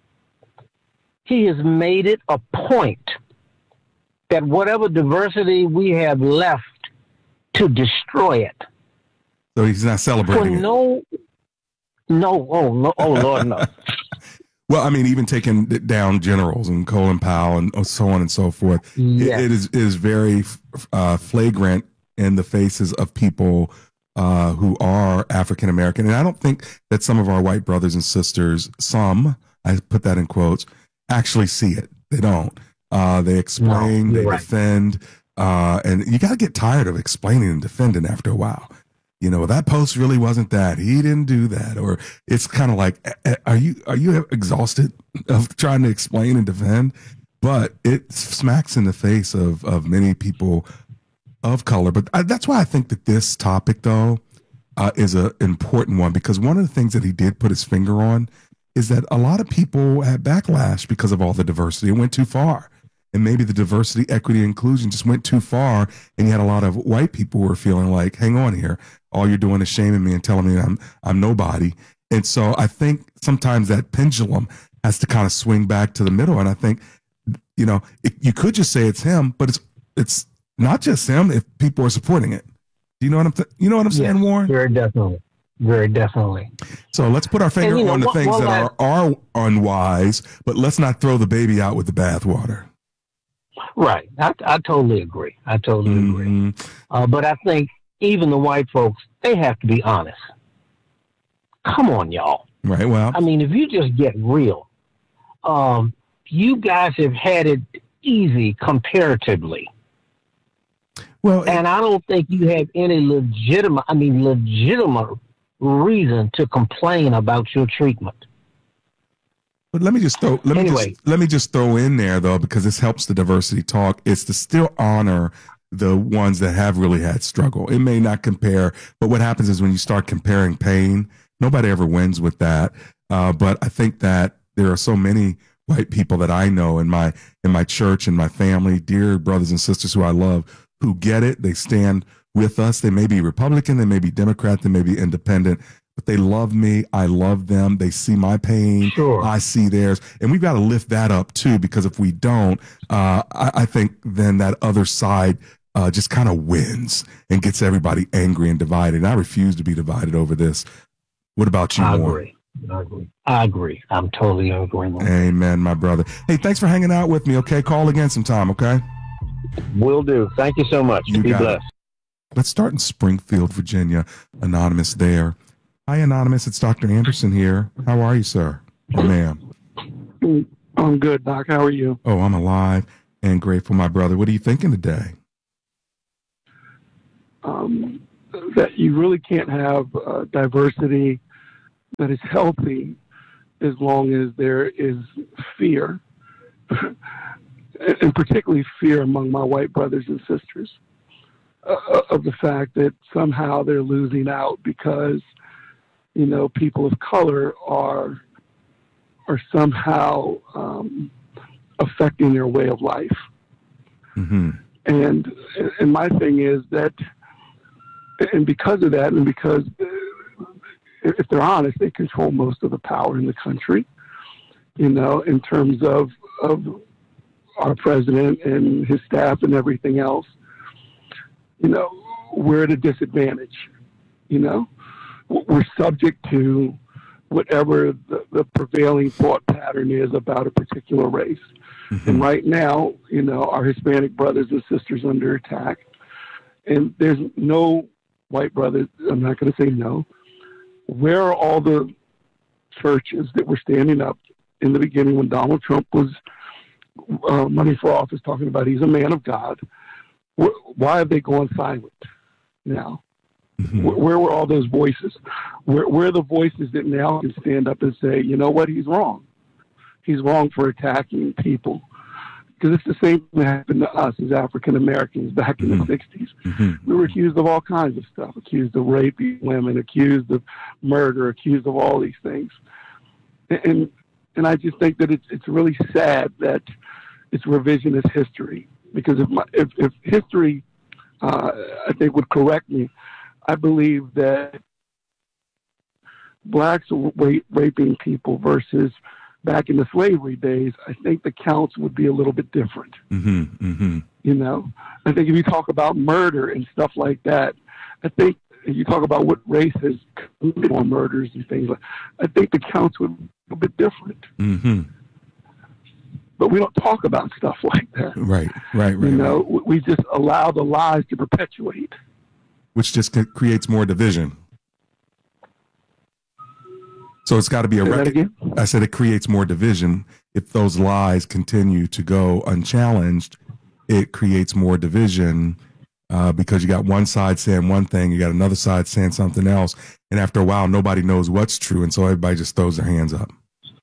Speaker 20: He has made it a point that whatever diversity we have left, to destroy it.
Speaker 17: So he's not celebrating
Speaker 20: For no, no, oh, no, oh, Lord, no.
Speaker 17: Well, I mean, even taking down generals and Colin Powell and so on and so forth,
Speaker 20: yes.
Speaker 17: it, it is it is very uh, flagrant in the faces of people Uh, who are African American. And I don't think that some of our white brothers and sisters, some, I put that in quotes, actually see it. They don't. Uh, they explain,
Speaker 20: no,
Speaker 17: they
Speaker 20: right. defend,
Speaker 17: uh, and you got to get tired of explaining and defending after a while. You know, that post really wasn't that. He didn't do that. Or it's kind of like, are you, are you exhausted of trying to explain and defend? But it smacks in the face of, of many people of color. But I, that's why I think that this topic, though, uh, is an important one, because one of the things that he did put his finger on is that a lot of people had backlash because of all the diversity. It went too far. And maybe the diversity, equity, inclusion just went too far. And you had a lot of white people who were feeling like, hang on here, all you're doing is shaming me and telling me I'm I'm nobody. And so I think sometimes that pendulum has to kind of swing back to the middle. And I think, you know, it, you could just say it's him, but it's it's not just him if people are supporting it. Do you know what I'm th- you know what I'm saying,
Speaker 20: yeah,
Speaker 17: Warren?
Speaker 20: Very definitely. Very definitely.
Speaker 17: So let's put our finger
Speaker 20: and, you know,
Speaker 17: on the
Speaker 20: one,
Speaker 17: things
Speaker 20: one
Speaker 17: that
Speaker 20: last,
Speaker 17: are, are unwise, but let's not throw the baby out with the bathwater.
Speaker 20: Right. I, I totally agree. I totally
Speaker 17: mm-hmm.
Speaker 20: agree. Uh, but I think even the white folks, they have to be honest. Come on, y'all.
Speaker 17: Right. Well,
Speaker 20: I mean, if you just get real, um, you guys have had it easy comparatively.
Speaker 17: Well,
Speaker 20: and I don't think you have any legitimate, I mean, legitimate reason to complain about your treatment.
Speaker 17: But let me just throw let me
Speaker 20: anyway.
Speaker 17: just let me just throw in there though, because this helps the diversity talk, is to still honor the ones that have really had struggle. It may not compare, but what happens is when you start comparing pain, nobody ever wins with that. Uh, but I think that there are so many white people that I know in my in my church and my family, dear brothers and sisters who I love, who get it. They stand with us. They may be Republican, they may be Democrat, they may be independent, but they love me. I love them. They see my pain.
Speaker 20: Sure.
Speaker 17: I see theirs. And we've got to lift that up too, because if we don't, uh, I, I think then that other side uh, just kind of wins and gets everybody angry and divided. And I refuse to be divided over this. What about you,
Speaker 20: I
Speaker 17: Warren?
Speaker 20: agree. I agree. I agree. I'm totally in agreement.
Speaker 17: Amen, my brother. Hey, thanks for hanging out with me, okay? Call again sometime, okay?
Speaker 20: Will do. Thank you so much.
Speaker 17: You
Speaker 20: Be
Speaker 17: got
Speaker 20: blessed.
Speaker 17: It. Let's start in Springfield, Virginia. Anonymous there. Hi, Anonymous. It's Doctor Anderson here. How are you, sir? Or ma'am?
Speaker 21: I'm good, Doc. How are you?
Speaker 17: Oh, I'm alive and grateful, my brother. What are you thinking today?
Speaker 21: Um, that you really can't have uh, diversity that is healthy as long as there is fear, and particularly fear among my white brothers and sisters, uh, of the fact that somehow they're losing out because, you know, people of color are are somehow um, affecting their way of life.
Speaker 17: Mm-hmm.
Speaker 21: And and my thing is that, and because of that, and because if they're honest, they control most of the power in the country, you know, in terms of, of our president and his staff and everything else. You know, we're at a disadvantage, you know. We're subject to whatever the, the prevailing thought pattern is about a particular race. Mm-hmm. And right now, you know, our Hispanic brothers and sisters under attack. And there's no white brothers, I'm not going to say no. Where are all the churches that were standing up in the beginning when Donald Trump was uh, running for office, talking about he's a man of God? Why have they gone silent now? Mm-hmm. Where, where were all those voices? Where, where are the voices that now can stand up and say, you know what, he's wrong. He's wrong for attacking people. Because it's the same thing that happened to us as African Americans back in mm-hmm. the sixties. Mm-hmm. We were accused of all kinds of stuff, accused of raping women, accused of murder, accused of all these things. And and I just think that it's it's really sad that it's revisionist history. Because if my, if, if history, uh, I think, would correct me, I believe that blacks were raping people versus back in the slavery days, I think the counts would be a little bit different.
Speaker 17: Mm-hmm, mm-hmm.
Speaker 21: You know, I think if you talk about murder and stuff like that, I think if you talk about what race has committed on murders and things like, I think the counts would be a bit different.
Speaker 17: Mm-hmm.
Speaker 21: But we don't talk about stuff like that.
Speaker 17: Right, right, right.
Speaker 21: You know,
Speaker 17: right.
Speaker 21: we just allow the lies to perpetuate,
Speaker 17: which just creates more division. So it's got to be a record. I said it creates more division. If those lies continue to go unchallenged, it creates more division uh, because you got one side saying one thing, you got another side saying something else. And after a while, nobody knows what's true. And so everybody just throws their hands up.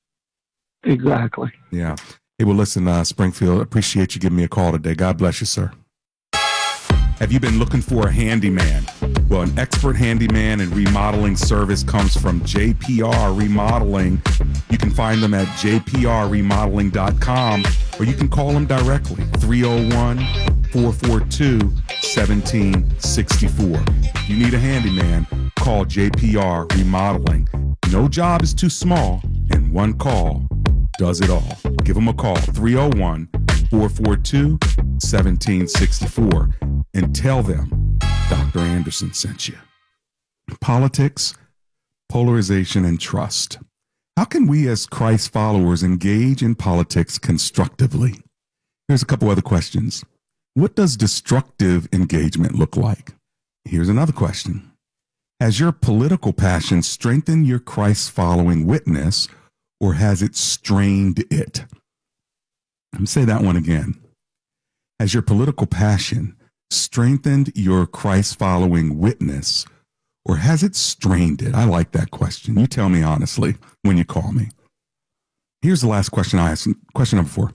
Speaker 21: Exactly.
Speaker 17: Yeah. Hey, well, listen, uh, Springfield, appreciate you giving me a call today. God bless you, sir. Have you been looking for a handyman? Well, an expert handyman and remodeling service comes from J P R Remodeling. You can find them at j p r remodeling dot com, or you can call them directly, three oh one, four four two, one seven six four. If you need a handyman, call J P R Remodeling. No job is too small, and one call does it all. Give them a call, three oh one, four four two, one seven six four, and tell them Doctor Anderson sent you. Politics, polarization, and trust. How can we as Christ followers engage in politics constructively? Here's a couple other questions. What does destructive engagement look like? Here's another question. Has your political passion strengthened your Christ-following witness, or has it strained it? Let me say that one again. Has your political passion strengthened your Christ-following witness, or has it strained it? I like that question. You tell me honestly when you call me. Here's the last question I asked. Question number four.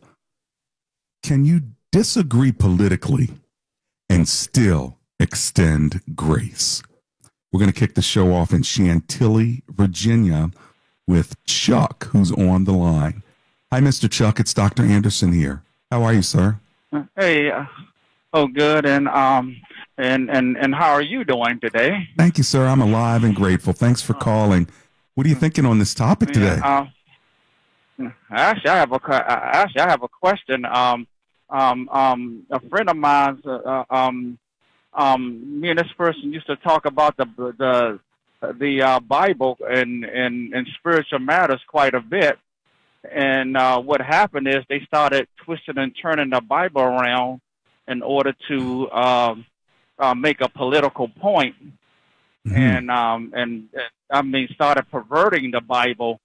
Speaker 17: Can you disagree politically and still extend grace? We're going to kick the show off in Chantilly, Virginia, with Chuck, who's on the line. Hi, Mister Chuck. It's Doctor Anderson here. How are you, sir?
Speaker 22: Hey, uh, oh, good. And um, and and and how are you doing today?
Speaker 17: Thank you, sir. I'm alive and grateful. Thanks for calling. What are you thinking on this topic today?
Speaker 22: Yeah, uh, actually, I have a actually I have a question. Um, um, um, a friend of mine, uh, um, um, me and this person used to talk about the the the uh, Bible and and and spiritual matters quite a bit. And uh, what happened is they started twisting and turning the Bible around in order to uh, uh, make a political point, mm-hmm. and um, and I mean started perverting the Bible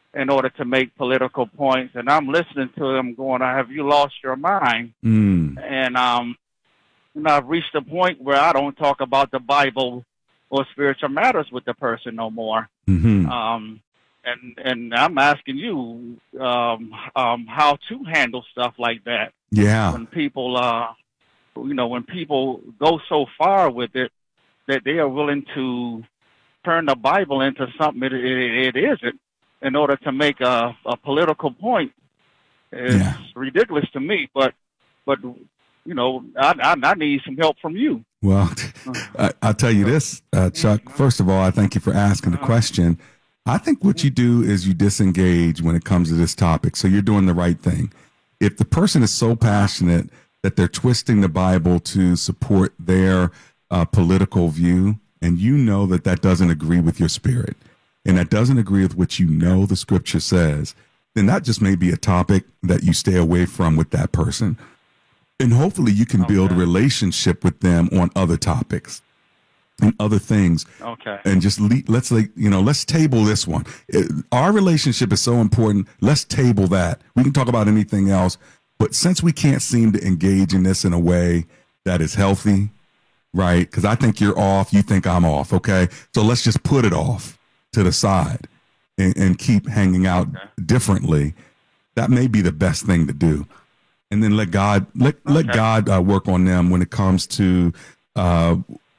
Speaker 22: in order to make political points. And I'm listening to them going, have you lost your mind?
Speaker 17: Mm.
Speaker 22: And um, you know, I've reached a point where I don't talk about the Bible or spiritual matters with the person no more.
Speaker 17: Mm-hmm.
Speaker 22: Um, and and I'm asking you um, um, how to handle stuff like that.
Speaker 17: Yeah.
Speaker 22: When people, uh, you know, when people go so far with it that they are willing to turn the Bible into something it, it, it isn't in order to make a, a political point. It's
Speaker 17: yeah.
Speaker 22: ridiculous to me, but, but you know, I, I, I need some help from you.
Speaker 17: Well, I, I'll tell you this, uh, Chuck. First of all, I thank you for asking the question. I think what you do is you disengage when it comes to this topic. So you're doing the right thing. If the person is so passionate that they're twisting the Bible to support their uh, political view, and you know that that doesn't agree with your spirit, and that doesn't agree with what you know the scripture says, then that just may be a topic that you stay away from with that person. And hopefully you can okay. build a relationship with them on other topics and other things.
Speaker 22: Okay.
Speaker 17: And just le- let's like, you know, let's table this one. It, our relationship is so important. Let's table that. We can talk about anything else, but since we can't seem to engage in this in a way that is healthy, right? Because I think you're off, you think I'm off. Okay. So let's just put it off to the side and, and keep hanging out okay. differently. That may be the best thing to do. And then let God let okay. let God uh, work on them when it comes to, uh,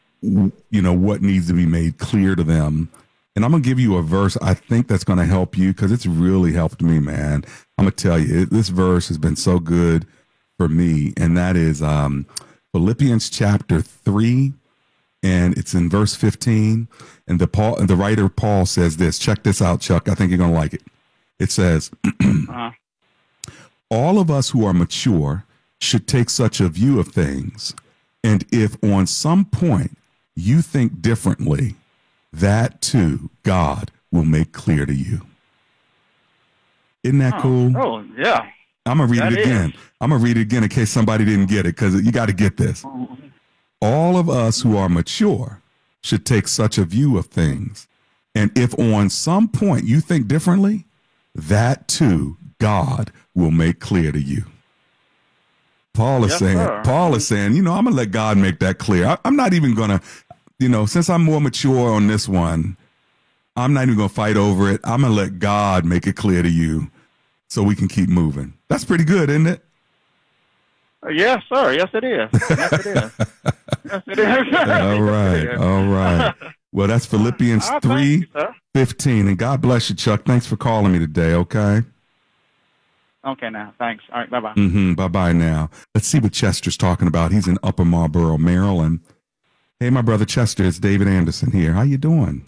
Speaker 17: w- you know, what needs to be made clear to them. And I'm gonna give you a verse I think that's gonna help you because it's really helped me, man. I'm gonna tell you, it, this verse has been so good for me, and that is um, Philippians chapter three, and it's in verse fifteen. And the Paul, the writer Paul says this. Check this out, Chuck. I think you're gonna like it. It says. uh-huh. All of us who are mature should take such a view of things. And if on some point you think differently, that too God will make clear to you. Isn't that
Speaker 22: oh,
Speaker 17: cool?
Speaker 22: Oh, yeah.
Speaker 17: I'm going to read
Speaker 22: that
Speaker 17: it again.
Speaker 22: Is.
Speaker 17: I'm going to read it again in case somebody didn't get it, because you got to get this. All of us who are mature should take such a view of things. And if on some point you think differently, that too God will make clear to you. Paul is yes, saying, sir. Paul is saying, you know, I'm going to let God make that clear. I, I'm not even going to, you know, since I'm more mature on this one, I'm not even going to fight over it. I'm going to let God make it clear to you so we can keep moving. That's pretty good, isn't it?
Speaker 22: Uh, yes, sir. Yes, it is. Yes, it is. Yes, it is.
Speaker 17: All right.
Speaker 22: Is.
Speaker 17: All right. Well, that's Philippians uh, three fifteen. And God bless you, Chuck. Thanks for calling me today, okay?
Speaker 22: Okay, now. Thanks. All right, bye-bye.
Speaker 17: Mm-hmm, bye-bye now. Let's see what Chester's talking about. He's in Upper Marlboro, Maryland. Hey, my brother Chester, it's David Anderson here. How you doing?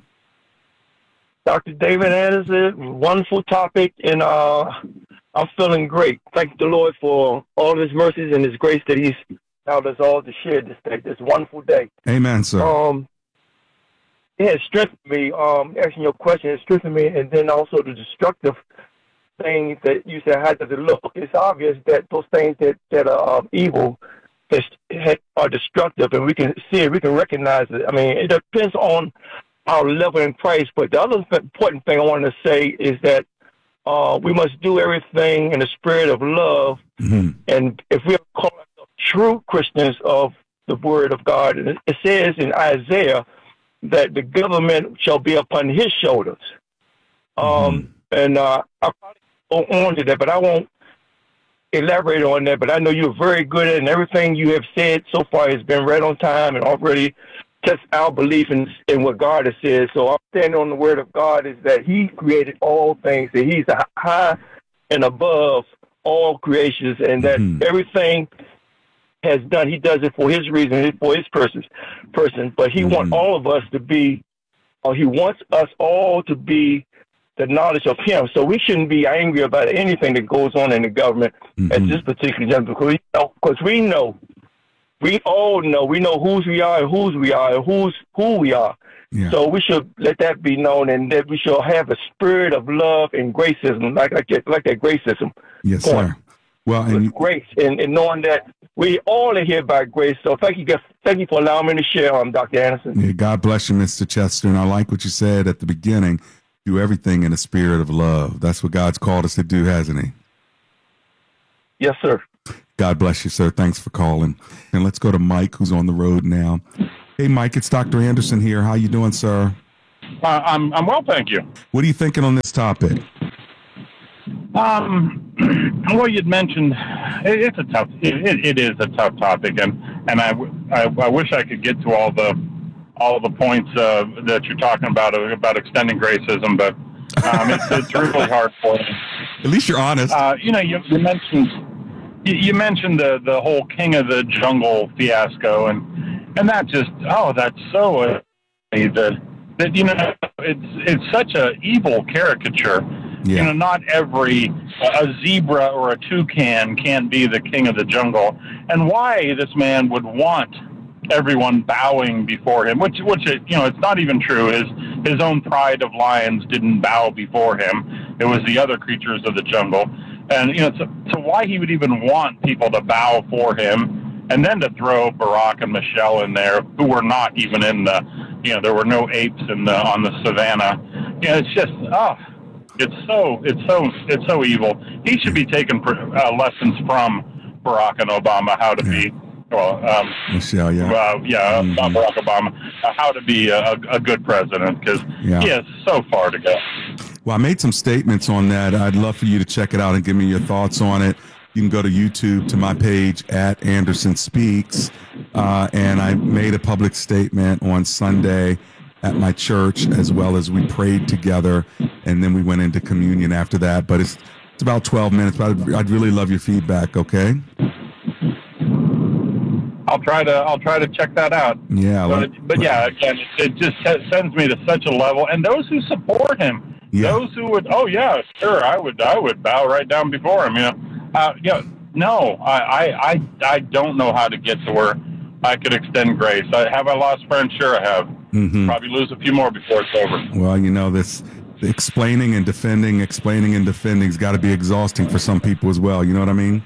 Speaker 1: Doctor David Anderson, wonderful topic, and uh, I'm feeling great. Thank the Lord for all of his mercies and his grace that he's allowed us all to share this day, this wonderful day.
Speaker 17: Amen, sir.
Speaker 1: Um, it has strengthened me, um, asking your question, it strengthened me, and then also the destructive things that you said, how does it look? It's obvious that those things that, that are um, evil are destructive, and we can see it, we can recognize it. I mean, it depends on our level in Christ, but the other important thing I want to say is that uh, we must do everything in the spirit of love,
Speaker 17: mm-hmm.
Speaker 1: and if we are called true Christians of the Word of God, and it says in Isaiah that the government shall be upon his shoulders. Mm-hmm. Um, and uh, I'll probably go on to that, but I won't elaborate on that. But I know you're very good at it, and everything you have said so far has been right on time and already tests our belief in, in what God has said. So I'm standing on the Word of God is that he created all things, that he's high and above all creations, and that mm-hmm. everything has done, he does it for his reason, for his person. person. But he mm-hmm. wants all of us to be, or he wants us all to be the knowledge of him. So we shouldn't be angry about anything that goes on in the government mm-hmm. at this particular time, because we know, because we know, we all know, we know whose we are and whose we are and who's who we are.
Speaker 17: Yeah.
Speaker 1: So we should let that be known, and that we should have a spirit of love and gracism, like like that, like that gracism.
Speaker 17: Yes,
Speaker 1: point.
Speaker 17: sir. Well, and you,
Speaker 1: grace, and, and knowing that we all are here by grace. So thank you, thank you for allowing me to share, um, Doctor Anderson.
Speaker 17: Yeah, God bless you, Mister Chester. And I like what you said at the beginning. If do everything in a spirit of love. That's what God's called us to do, hasn't he?
Speaker 1: Yes, sir.
Speaker 17: God bless you, sir. Thanks for calling. And let's go to Mike, who's on the road now. Hey, Mike, it's Doctor Anderson here. How you doing, sir?
Speaker 2: Uh, I'm I'm well, thank you.
Speaker 17: What are you thinking on this topic?
Speaker 2: Um, well, you'd mentioned it, it's a tough. It, it is a tough topic, and and I, I, I wish I could get to all the all the points uh, that you're talking about uh, about extending gracism, but um, it's, it's really hard for me.
Speaker 17: At least you're honest.
Speaker 2: Uh, you know, you, you mentioned you, you mentioned the the whole King of the Jungle fiasco, and and that just oh, that's so uh, that that you know it's it's such a evil caricature. Yeah. You know, not every uh, a zebra or a toucan can be the king of the jungle, and why this man would want everyone bowing before him, which which it, you know, it's not even true. His his own pride of lions didn't bow before him. It was the other creatures of the jungle, and you know, so, so why he would even want people to bow for him, and then to throw Barack and Michelle in there, who were not even in the, you know, there were no apes in the on the savannah. You know, it's just oh. It's so it's so it's so evil. He should be taking uh, lessons from Barack and Obama how to yeah. be well, um,
Speaker 17: Michelle, yeah,
Speaker 2: uh, yeah, mm-hmm. Barack Obama, uh, how to be a, a good president because yeah. he has so far to go.
Speaker 17: Well, I made some statements on that. I'd love for you to check it out and give me your thoughts on it. You can go to YouTube to my page at Anderson Speaks, uh, and I made a public statement on Sunday at my church, as well as we prayed together, and then we went into communion after that. But it's it's about twelve minutes. But I'd, I'd really love your feedback. Okay.
Speaker 2: I'll try to I'll try to check that out.
Speaker 17: Yeah.
Speaker 2: But, it, but yeah, again, it just sends me to such a level, and those who support him, yeah. those who would, oh yeah, sure, I would I would bow right down before him. You know, uh, you know, no, I, I I I don't know how to get to where I could extend grace. I, have I lost friends? Sure, I have. Mm-hmm. Probably lose a few more before it's over.
Speaker 17: Well, you know, this explaining and defending, explaining and defending has got to be exhausting for some people as well. You know what I mean?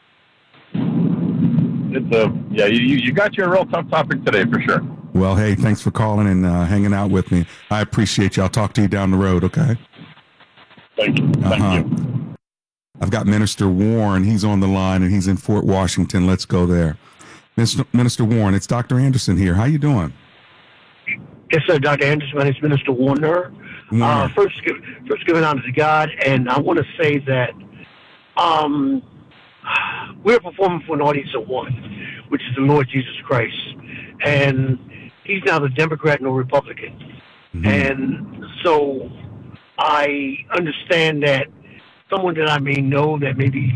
Speaker 2: It's a yeah. You you got your real tough topic today for sure.
Speaker 17: Well, hey, thanks for calling and uh, hanging out with me. I appreciate you. I'll talk to you down the road. Okay.
Speaker 2: Thank you. Thank
Speaker 17: uh-huh.
Speaker 2: you.
Speaker 17: I've got Minister Warren. He's on the line and he's in Fort Washington. Let's go there. Minister, Minister Warren, it's Doctor Anderson here. How you doing?
Speaker 4: Yes, sir, Doctor Anderson. My name is Minister Warner. Warner. Uh, first, first giving honor to God, and I want to say that um, we're performing for an audience of one, which is the Lord Jesus Christ, and He's not a Democrat nor Republican, mm-hmm. and so I understand that someone that I may know that maybe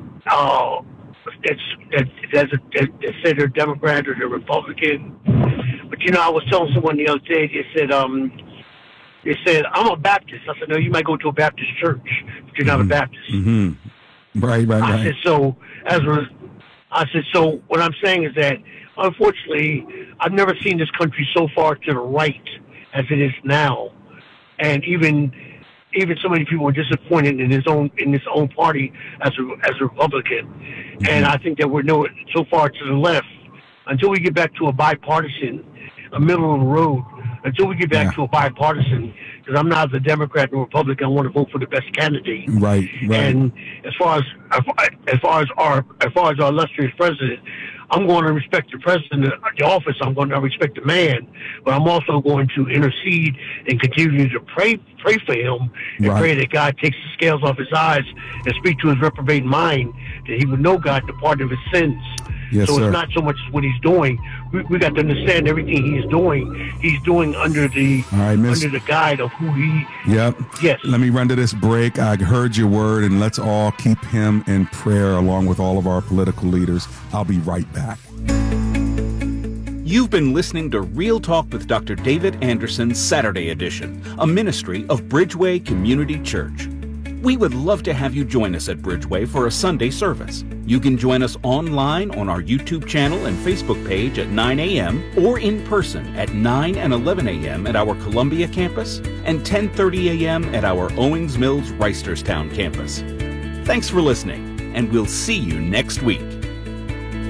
Speaker 4: uh, that's that that's a, that, that said they're Democrat or they're Republican. But, you know, I was telling someone the other day, they said, um, they said, I'm a Baptist. I said, no, you might go to a Baptist church, but you're not
Speaker 17: mm-hmm.
Speaker 4: a Baptist.
Speaker 17: Mm-hmm. Right, right,
Speaker 4: I
Speaker 17: right.
Speaker 4: said, so, as a, I said, so what I'm saying is that, unfortunately, I've never seen this country so far to the right as it is now. And even even so many people are disappointed in his own in his own party as a, as a Republican. Mm-hmm. And I think that we're no, so far to the left. Until we get back to a bipartisan, a middle of the road, until we get back yeah. to a bipartisan, because I'm not a Democrat or Republican, I want to vote for the best candidate.
Speaker 17: Right, right.
Speaker 4: And as far as as far as our as far as our illustrious president, I'm going to respect the president, the office. I'm going to respect the man, but I'm also going to intercede and continue to pray pray for him and right. pray that God takes the scales off his eyes and speak to his reprobate mind, that he would know God, the pardon of his sins.
Speaker 17: Yes,
Speaker 4: so
Speaker 17: sir.
Speaker 4: It's not so much what he's doing. We, we got to understand everything he's doing. He's doing under the
Speaker 17: All right, Miss,
Speaker 4: under the guide of who he.
Speaker 17: Yep.
Speaker 4: Yes.
Speaker 17: Let me run to this break. I heard your word, and let's all keep him in prayer along with all of our political leaders. I'll be right back.
Speaker 23: You've been listening to Real Talk with Doctor David Anderson's Saturday edition, a ministry of Bridgeway Community Church. We would love to have you join us at Bridgeway for a Sunday service. You can join us online on our YouTube channel and Facebook page at nine a.m. or in person at nine and eleven a.m. at our Columbia campus and ten thirty a.m. at our Owings Mills Reisterstown campus. Thanks for listening, and we'll see you next week.